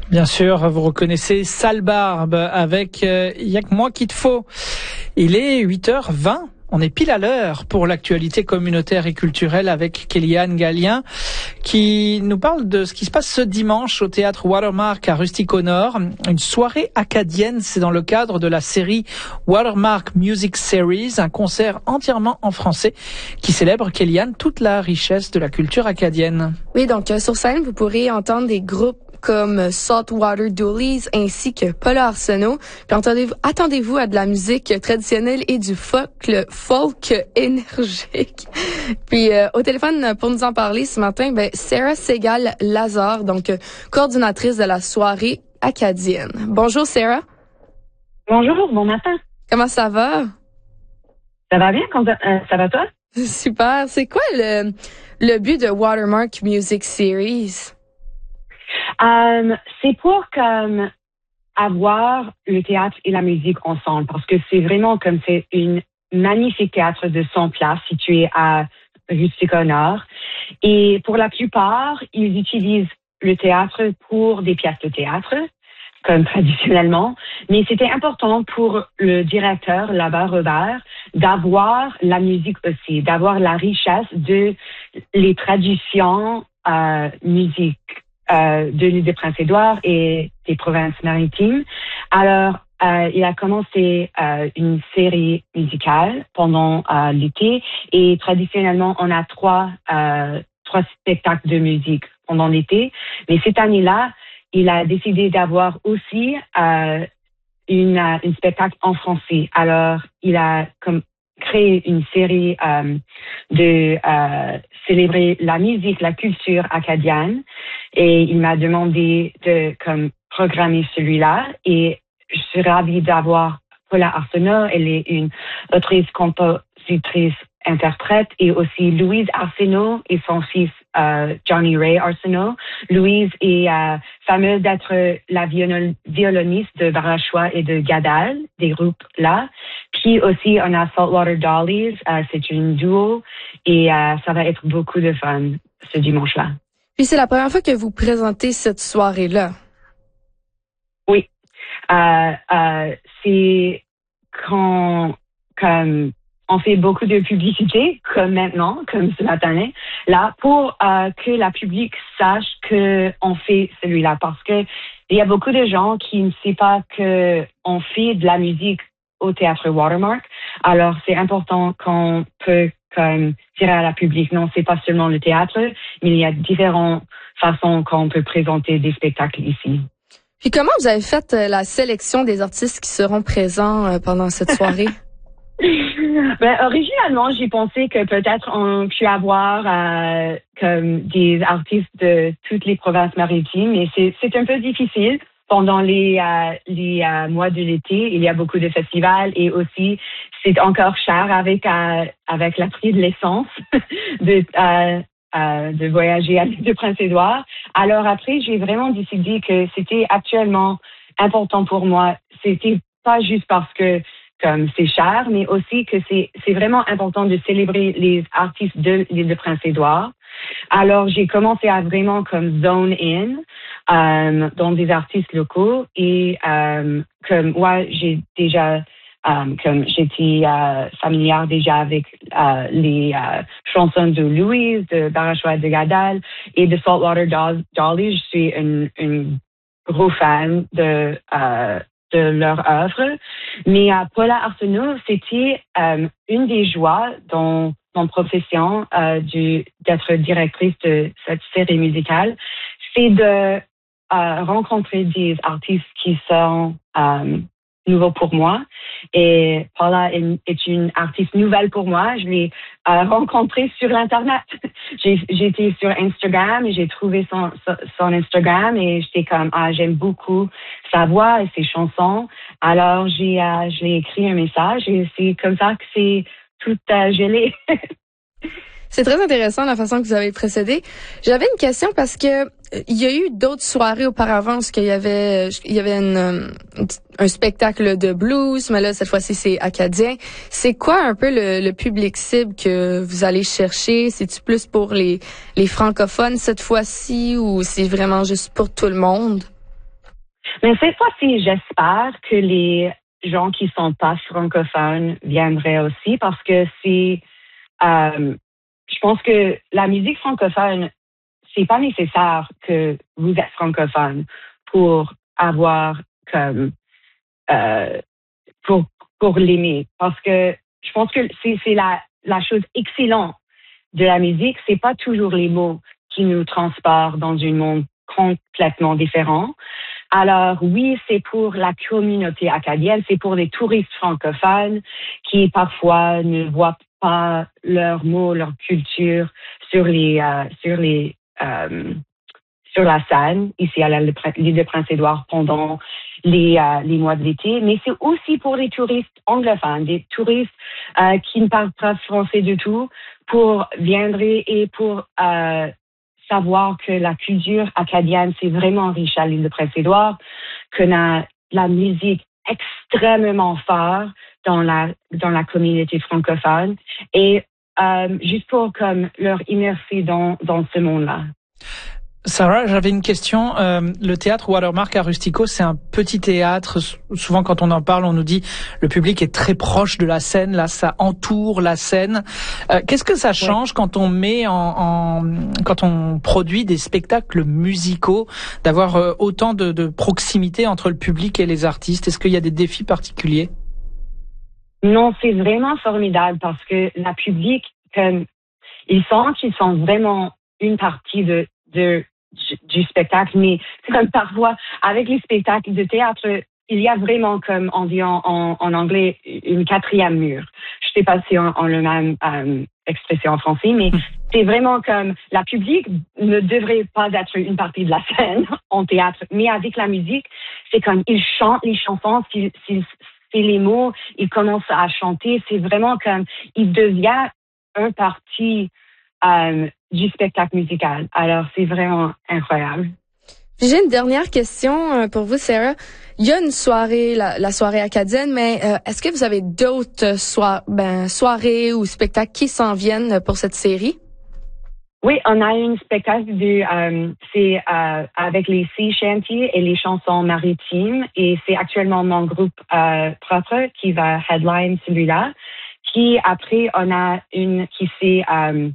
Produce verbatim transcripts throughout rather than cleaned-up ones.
Bien sûr, vous reconnaissez Sale Barbe avec euh, Y'a que moi qu'il te faut. Il est huit heures vingt. On est pile à l'heure pour l'actualité communautaire et culturelle avec Kéliane Gallien qui nous parle de ce qui se passe ce dimanche au théâtre Watermark à Rustic au Nord. Une soirée acadienne, c'est dans le cadre de la série Watermark Music Series, un concert entièrement en français qui célèbre, Kéliane, toute la richesse de la culture acadienne. Oui, donc euh, sur scène, vous pourrez entendre des groupes comme Saltwater Doolies ainsi que Paula Arsenault. Puis attendez-vous, attendez-vous à de la musique traditionnelle et du folk, folk énergique. Puis euh, au téléphone pour nous en parler ce matin, ben Sarah Segal-Lazare, donc euh, coordinatrice de la soirée acadienne. Bonjour Sarah. Bonjour, bon matin. Comment ça va? Ça va bien? Quand, euh, ça va toi? Super. C'est quoi le, le but de Watermark Music Series? Um, c'est pour comme avoir le théâtre et la musique ensemble parce que c'est vraiment comme c'est une magnifique théâtre de cent places situé à Rustic au Nord et pour la plupart ils utilisent le théâtre pour des pièces de théâtre comme traditionnellement, mais c'était important pour le directeur là-bas Robert d'avoir la musique aussi, d'avoir la richesse de les traditions euh, musique Euh, de l'île de Prince-Édouard et des provinces maritimes. Alors, euh, il a commencé euh, une série musicale pendant euh, l'été et traditionnellement, on a trois euh, trois spectacles de musique pendant l'été. Mais cette année-là, il a décidé d'avoir aussi euh, une, euh, une spectacle en français. Alors, il a comme créé une série euh, de euh, célébrer la musique, la culture acadienne. Et il m'a demandé de comme programmer celui-là. Et je suis ravie d'avoir Paula Arsenault. Elle est une autrice, compositrice, interprète. Et aussi Louise Arsenault et son fils euh, Johnny Ray Arsenault. Louise est euh, fameuse d'être la violon- violoniste de Barachois et de Gadal, des groupes là. Puis aussi, on a Saltwater Doolies. Euh, c'est une duo. Et euh, ça va être beaucoup de fun ce dimanche-là. Puis c'est la première fois que vous présentez cette soirée-là. Oui. Euh, euh, c'est quand comme on fait beaucoup de publicité, comme maintenant, comme ce matin, là, pour euh, que la public sache que on fait celui-là. Parce que il y a beaucoup de gens qui ne savent pas que on fait de la musique au théâtre Watermark. Alors, c'est important qu'on peut comme dire à la public, non, c'est pas seulement le théâtre, mais il y a différentes façons qu'on peut présenter des spectacles ici. Puis comment vous avez fait euh, la sélection des artistes qui seront présents euh, pendant cette soirée? Ben, originalement, j'ai pensé que peut-être on peut avoir euh, comme des artistes de toutes les provinces maritimes, mais c'est, c'est un peu difficile. Pendant les, euh, les euh, mois de l'été, il y a beaucoup de festivals et aussi c'est encore cher avec euh, avec la prix de l'essence de euh, euh, de voyager à l'île de Prince-Édouard. Alors après, j'ai vraiment décidé que c'était actuellement important pour moi. C'était pas juste parce que comme c'est cher, mais aussi que c'est c'est vraiment important de célébrer les artistes de l'île de Prince-Édouard. Alors, j'ai commencé à vraiment comme zone in euh, dans des artistes locaux et euh, comme moi, j'ai déjà euh, comme j'étais euh, familière déjà avec euh, les euh, chansons de Louise, de Barachois de Gadal et de Saltwater Doolies. Je suis une, une gros fan de euh, de leur œuvre. Mais à Paula Arsenault, c'était euh, une des joies dans mon profession euh, du, d'être directrice de cette série musicale, c'est de euh, rencontrer des artistes qui sont euh, nouveaux pour moi. Et Paula est, est une artiste nouvelle pour moi. Je l'ai euh, rencontrée sur l'Internet. J'ai, j'étais sur Instagram et j'ai trouvé son, son Instagram et j'étais comme, ah, j'aime beaucoup sa voix et ses chansons. Alors, j'ai, euh, j'ai écrit un message et c'est comme ça que c'est tout euh, gelé. C'est très intéressant la façon que vous avez précédé. J'avais une question parce que il y a eu d'autres soirées auparavant parce qu'il y avait il y avait une, un spectacle de blues, mais là cette fois-ci c'est acadien. C'est quoi un peu le, le public cible que vous allez chercher? C'est-tu plus pour les les francophones cette fois-ci ou c'est vraiment juste pour tout le monde? Mais cette fois-ci, j'espère que les gens qui sont pas francophones viendraient aussi parce que c'est, euh, je pense que la musique francophone, c'est pas nécessaire que vous êtes francophone pour avoir comme, euh, pour, pour l'aimer. Parce que je pense que c'est, c'est la, la chose excellente de la musique, c'est pas toujours les mots qui nous transportent dans un monde complètement différent. Alors oui, c'est pour la communauté acadienne, c'est pour les touristes francophones qui parfois ne voient pas leurs mots, leur culture sur les euh, sur les euh, sur la scène ici à l'île de Prince-Édouard pendant les euh, les mois de l'été, mais c'est aussi pour les touristes anglophones, des touristes euh, qui ne parlent pas français du tout, pour venir et pour euh, savoir que la culture acadienne, c'est vraiment riche à l'île de Prince-Édouard, qu'on a la musique extrêmement forte dans la, dans la communauté francophone et euh, juste pour comme leur immerser dans, dans ce monde-là. Sarah, j'avais une question. Euh, le théâtre Watermark à Rustico, c'est un petit théâtre. Souvent, quand on en parle, on nous dit le public est très proche de la scène. Là, ça entoure la scène. Euh, qu'est-ce que ça change ouais. quand on met en, en, quand on produit des spectacles musicaux, d'avoir euh, autant de, de proximité entre le public et les artistes? Est-ce qu'il y a des défis particuliers? Non, c'est vraiment formidable parce que la public, comme ils sentent qu'ils sont vraiment une partie de de du spectacle, mais c'est comme parfois, avec les spectacles de théâtre, il y a vraiment, comme on dit en, en, en anglais, une quatrième mur. Je sais pas si on, on le même euh, expression en français, mais c'est vraiment comme la public ne devrait pas être une partie de la scène en théâtre, mais avec la musique, c'est comme ils chantent les chansons, s'ils, s'ils, c'est les mots, ils commencent à chanter, c'est vraiment comme, il devient un parti euh, du spectacle musical. Alors, c'est vraiment incroyable. J'ai une dernière question pour vous, Sarah. Il y a une soirée, la, la soirée acadienne, mais euh, est-ce que vous avez d'autres soir, ben, soirées ou spectacles qui s'en viennent pour cette série? Oui, on a un spectacle de, euh, c'est euh, avec les sea shanty et les chansons maritimes, et c'est actuellement mon groupe euh, propre qui va headline celui-là. Puis après, on a une qui c'est euh,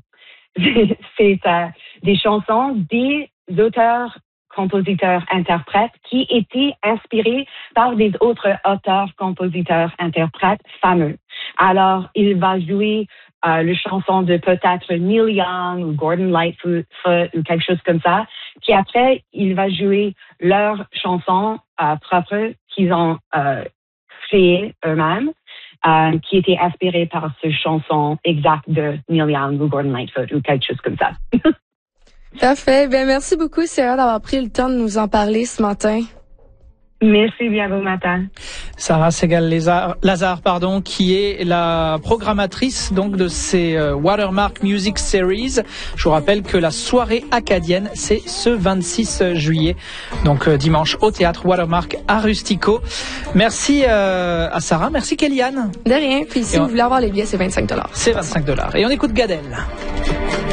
c'est euh, des chansons des auteurs, compositeurs, interprètes qui étaient inspirés par des autres auteurs, compositeurs, interprètes fameux. Alors, il va jouer euh, les chansons de peut-être Neil Young ou Gordon Lightfoot ou quelque chose comme ça. Puis après, il va jouer leurs chansons euh, propres qu'ils ont euh, créées eux-mêmes. Euh, qui était inspiré par ce chanson exacte de Neil Young ou Gordon Lightfoot ou quelque chose comme ça. Parfait. Ben, merci beaucoup, Sarah, d'avoir pris le temps de nous en parler ce matin. Merci bien, bon matin. Sarah Segal-Lazare, pardon, qui est la programmatrice donc de ces euh, Watermark Music Series. Je vous rappelle que la soirée acadienne, c'est ce vingt-six juillet, donc euh, dimanche au théâtre Watermark à Rustico. Merci euh, à Sarah, merci Kéliane. De rien. Puis si Et vous on... voulez avoir les billets, c'est vingt-cinq dollars. C'est vingt-cinq dollars. Et on écoute Gad El.